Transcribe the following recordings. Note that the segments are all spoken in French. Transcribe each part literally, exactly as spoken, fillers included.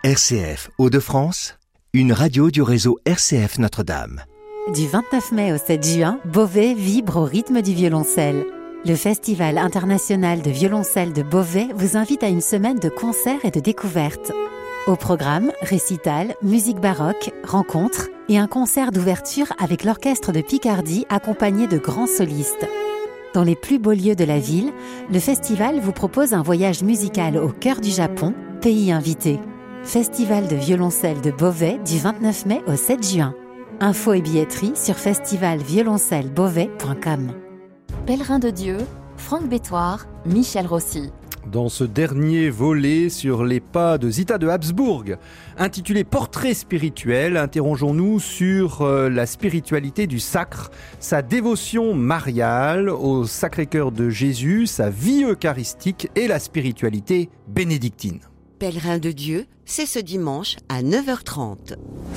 R C F Hauts-de-France, une radio du réseau R C F Notre-Dame. Du vingt-neuf mai au sept juin, Beauvais vibre au rythme du violoncelle. Le Festival international de violoncelle de Beauvais vous invite à une semaine de concerts et de découvertes. Au programme, récital, musique baroque, rencontres et un concert d'ouverture avec l'orchestre de Picardie accompagné de grands solistes. Dans les plus beaux lieux de la ville, le festival vous propose un voyage musical au cœur du Japon, pays invité. Festival de violoncelle de Beauvais du vingt-neuf mai au sept juin. Infos et billetterie sur festival violoncelle beauvais point com. Pèlerin de Dieu, Franck Bétoir, Michel Rossi. Dans ce dernier volet sur les pas de Zita de Habsbourg, intitulé Portrait spirituel, interrogeons-nous sur euh, la spiritualité du sacre, sa dévotion mariale au Sacré-Cœur de Jésus, sa vie eucharistique et la spiritualité bénédictine. Pèlerin de Dieu, c'est ce dimanche à neuf heures trente.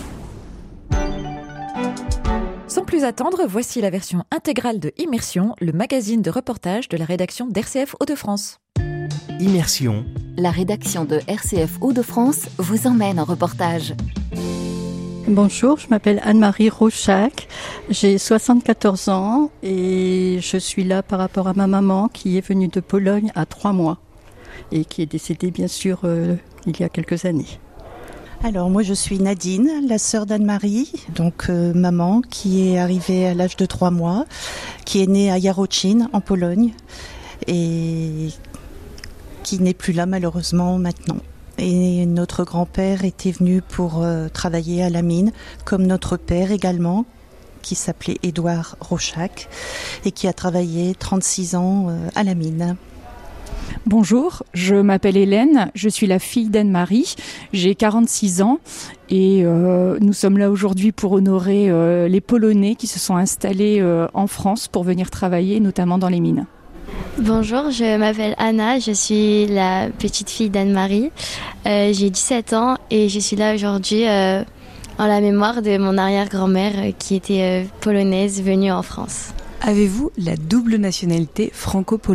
Sans plus attendre, voici la version intégrale de Immersion, le magazine de reportage de la rédaction d'R C F Hauts-de-France. Immersion. La rédaction de R C F Hauts-de-France vous emmène en reportage. Bonjour, je m'appelle Anne-Marie Rochac, j'ai soixante-quatorze ans et je suis là par rapport à ma maman qui est venue de Pologne à trois mois et qui est décédée bien sûr euh, il y a quelques années. Alors moi je suis Nadine, la sœur d'Anne-Marie, donc euh, maman qui est arrivée à l'âge de trois mois, qui est née à Jarocin en Pologne et qui n'est plus là malheureusement maintenant. Et notre grand-père était venu pour euh, travailler à la mine, comme notre père également, qui s'appelait Édouard Rochac et qui a travaillé trente-six ans euh, à la mine. Bonjour, je m'appelle Hélène, je suis la fille d'Anne-Marie, j'ai quarante-six ans et euh, nous sommes là aujourd'hui pour honorer euh, les Polonais qui se sont installés euh, en France pour venir travailler, notamment dans les mines. Bonjour, je m'appelle Anna, je suis la petite fille d'Anne-Marie, euh, j'ai dix-sept ans et je suis là aujourd'hui euh, en la mémoire de mon arrière-grand-mère euh, qui était euh, polonaise venue en France. Avez-vous la double nationalité franco-polonaise ?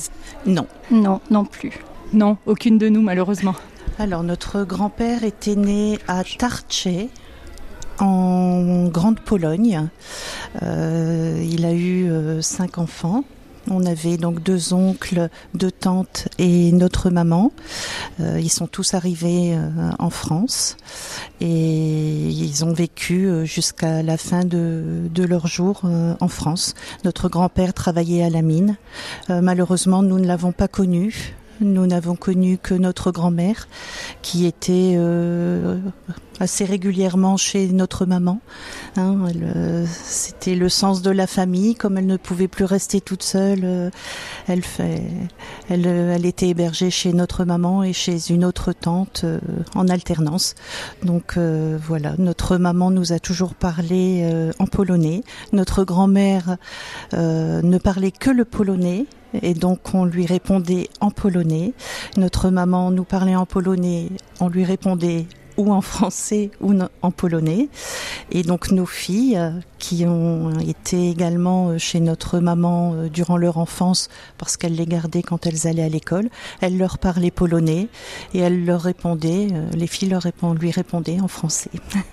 Non. Non, non plus. Non, aucune de nous malheureusement. Alors notre grand-père était né à Tarcze, en Grande Pologne. Euh, il a eu euh, cinq enfants. On avait donc deux oncles, deux tantes et notre maman. Euh, ils sont tous arrivés euh, en France et ils ont vécu euh, jusqu'à la fin de, de leur jour euh, en France. Notre grand-père travaillait à la mine. Euh, malheureusement, nous ne l'avons pas connu. Nous n'avons connu que notre grand-mère qui était euh, assez régulièrement chez notre maman. Hein, elle, euh, c'était le sens de la famille. Comme elle ne pouvait plus rester toute seule, euh, elle, fait, elle, elle était hébergée chez notre maman et chez une autre tante euh, en alternance. Donc euh, voilà, notre maman nous a toujours parlé euh, en polonais. Notre grand-mère euh, ne parlait que le polonais. Et donc on lui répondait en polonais. Notre maman nous parlait en polonais, on lui répondait ou en français ou en polonais. Et donc nos filles, qui ont été également chez notre maman durant leur enfance, parce qu'elle les gardait quand elles allaient à l'école, elle leur parlait polonais et elle leur répondait, les filles leur répond, lui répondaient en français.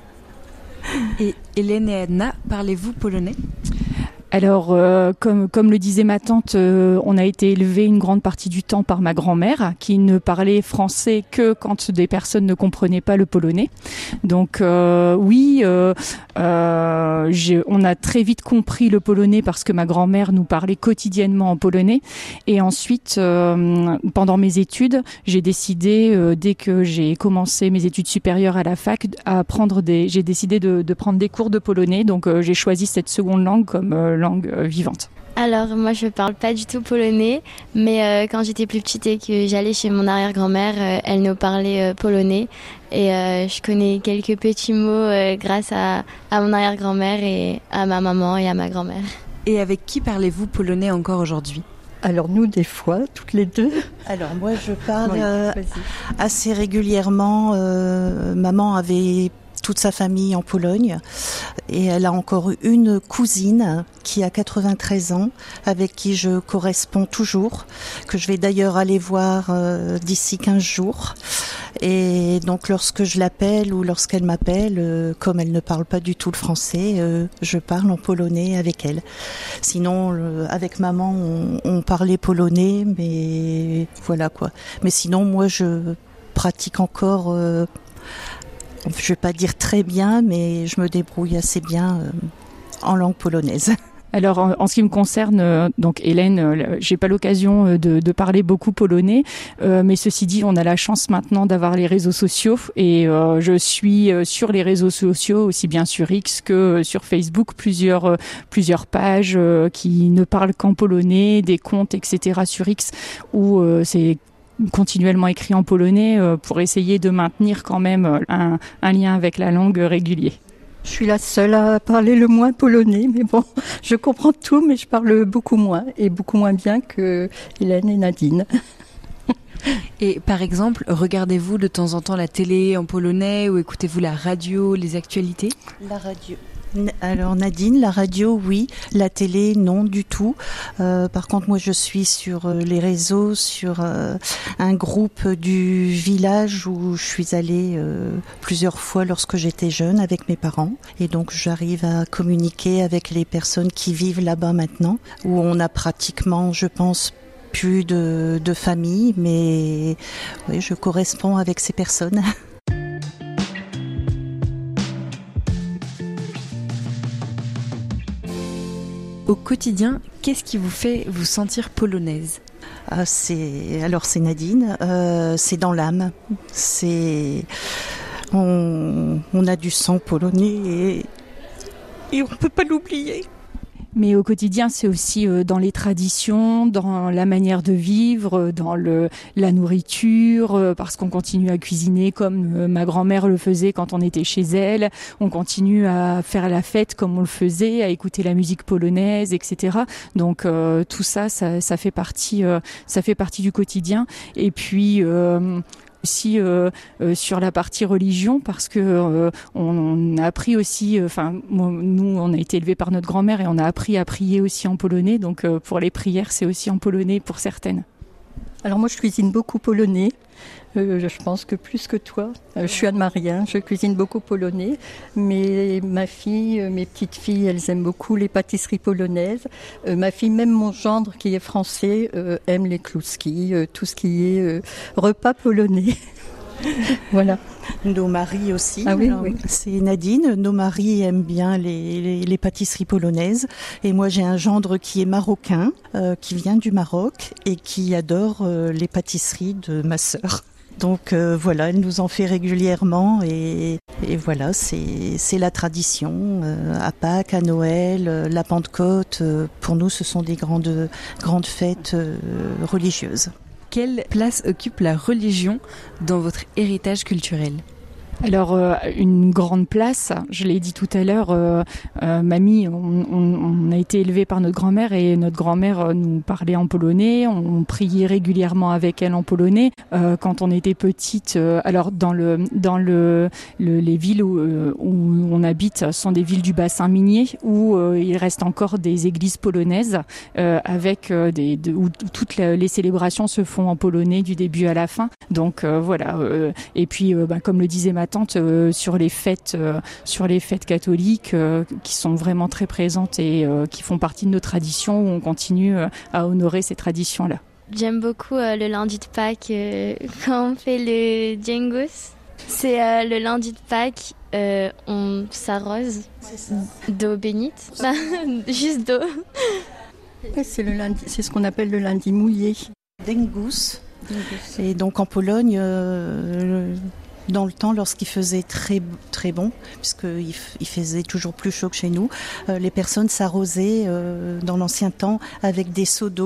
Et Hélène et Anna, parlez-vous polonais ? Alors, euh, comme, comme le disait ma tante, euh, on a été élevés une grande partie du temps par ma grand-mère, qui ne parlait français que quand des personnes ne comprenaient pas le polonais. Donc euh, oui, euh, euh, j'ai, on a très vite compris le polonais parce que ma grand-mère nous parlait quotidiennement en polonais. Et ensuite, euh, pendant mes études, j'ai décidé, euh, dès que j'ai commencé mes études supérieures à la fac, à prendre des, j'ai décidé de, de prendre des cours de polonais. Donc euh, j'ai choisi cette seconde langue comme euh, langue euh, vivante. Alors moi je parle pas du tout polonais, mais euh, quand j'étais plus petite et que j'allais chez mon arrière-grand-mère, euh, elle nous parlait euh, polonais et euh, je connais quelques petits mots euh, grâce à, à mon arrière-grand-mère et à ma maman et à ma grand-mère. Et avec qui parlez-vous polonais encore aujourd'hui ? Alors nous, des fois, toutes les deux. Alors moi je parle Oui, euh, assez régulièrement. Euh, maman avait toute sa famille en Pologne et elle a encore une cousine qui a quatre-vingt-treize ans avec qui je corresponds toujours, que je vais d'ailleurs aller voir euh, d'ici quinze jours. Et donc lorsque je l'appelle ou lorsqu'elle m'appelle, euh, comme elle ne parle pas du tout le français, euh, je parle en polonais avec elle. Sinon, euh, avec maman, on, on parlait polonais, mais voilà quoi. Mais sinon, moi, je pratique encore, euh, je ne vais pas dire très bien, mais je me débrouille assez bien euh, en langue polonaise. Alors en, en ce qui me concerne, euh, donc Hélène, euh, j'ai pas l'occasion de, de parler beaucoup polonais, euh, mais ceci dit, on a la chance maintenant d'avoir les réseaux sociaux et euh, je suis euh, sur les réseaux sociaux, aussi bien sur X que euh, sur Facebook, plusieurs euh, plusieurs pages euh, qui ne parlent qu'en polonais, des comptes, et cetera sur X où euh, c'est continuellement écrit en polonais euh, pour essayer de maintenir quand même un, un lien avec la langue régulier. Je suis la seule à parler le moins polonais, mais bon, je comprends tout, mais je parle beaucoup moins, et beaucoup moins bien que Hélène et Nadine. Et par exemple, regardez-vous de temps en temps la télé en polonais ou écoutez-vous la radio, les actualités ? La radio. Alors Nadine, la radio, oui. La télé, non du tout. Euh, par contre, moi, je suis sur les réseaux, sur euh, un groupe du village où je suis allée euh, plusieurs fois lorsque j'étais jeune avec mes parents. Et donc, j'arrive à communiquer avec les personnes qui vivent là-bas maintenant, où on a pratiquement, je pense, plus de, de famille, mais oui, je corresponds avec ces personnes. Au quotidien, qu'est-ce qui vous fait vous sentir polonaise ? Ah, c'est alors c'est Nadine, euh, c'est dans l'âme. C'est on, on a du sang polonais et, et on peut pas l'oublier. Mais au quotidien, c'est aussi euh, dans les traditions, dans la manière de vivre, dans le, la nourriture, euh, parce qu'on continue à cuisiner comme euh, ma grand-mère le faisait quand on était chez elle. On continue à faire la fête comme on le faisait, à écouter la musique polonaise, et cetera. Donc euh, tout ça, ça, ça fait partie, euh, ça fait partie du quotidien. Et puis euh, aussi euh, euh, sur la partie religion, parce que euh, on, on a appris aussi, enfin euh, nous on a été élevés par notre grand-mère et on a appris à prier aussi en polonais, donc euh, pour les prières c'est aussi en polonais pour certaines. Alors moi je cuisine beaucoup polonais, euh, je pense que plus que toi. Euh, je suis Anne-Marie, hein, je cuisine beaucoup polonais, mais ma fille, mes petites filles, elles aiment beaucoup les pâtisseries polonaises. Euh, ma fille, même mon gendre qui est français, euh, aime les kluski, euh, tout ce qui est euh, repas polonais. Voilà. Nos maris aussi. Ah oui, Alors, oui. C'est Nadine. Nos maris aiment bien les, les, les pâtisseries polonaises. Et moi, j'ai un gendre qui est marocain, euh, qui vient du Maroc et qui adore euh, les pâtisseries de ma sœur. Donc euh, voilà, elle nous en fait régulièrement et, et voilà, c'est, c'est la tradition. Euh, à Pâques, à Noël, euh, la Pentecôte, euh, pour nous, ce sont des grandes, grandes fêtes euh, religieuses. Quelle place occupe la religion dans votre héritage culturel ? Alors euh, une grande place, je l'ai dit tout à l'heure, euh, euh, mamie, on, on, on a été élevés par notre grand-mère et notre grand-mère nous parlait en polonais, on, on priait régulièrement avec elle en polonais. Euh, quand on était petite, euh, alors dans le dans le, le les villes où, où on habite sont des villes du bassin minier où euh, il reste encore des églises polonaises euh, avec euh, des de, où toutes les célébrations se font en polonais du début à la fin. Donc euh, voilà. Euh, et puis euh, bah, comme le disait ma tante, euh, sur les fêtes, euh, sur les fêtes catholiques euh, qui sont vraiment très présentes et euh, qui font partie de nos traditions où on continue euh, à honorer ces traditions-là. J'aime beaucoup euh, le lundi de Pâques euh, quand on fait le djengus. C'est euh, le lundi de Pâques, euh, on s'arrose d'eau bénite, bah, juste d'eau. Ouais, c'est le lundi, c'est ce qu'on appelle le lundi mouillé. Dengus. Et donc en Pologne, euh, dans le temps, lorsqu'il faisait très, très bon, puisqu'il il faisait toujours plus chaud que chez nous, euh, les personnes s'arrosaient euh, dans l'ancien temps avec des seaux d'eau.